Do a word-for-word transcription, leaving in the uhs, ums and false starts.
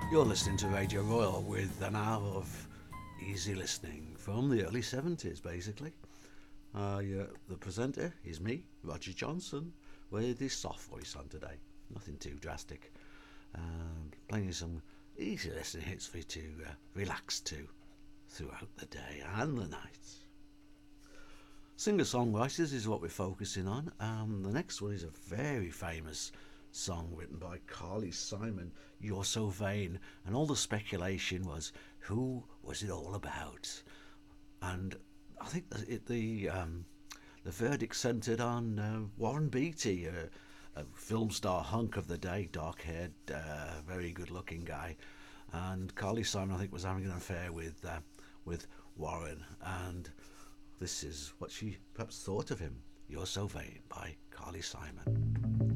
You're listening to Radio Royal with an hour of easy listening from the early seventies, basically. Uh, yeah, the presenter is me, Roger Johnson, with his soft voice on today. Nothing too drastic. Um, playing you some easy listening hits for you to uh, relax to throughout the day and the night. Singer-songwriters is what we're focusing on. Um, the next one is a very famous song written by Carly Simon, You're So Vain, and all the speculation was, who was it all about? And I think the it, the, um, the verdict centred on uh, Warren Beatty, a, a film star hunk of the day, dark-haired, uh, very good-looking guy, and Carly Simon, I think, was having an affair with uh, with Warren, and this is what she perhaps thought of him. You're So Vain by Carly Simon.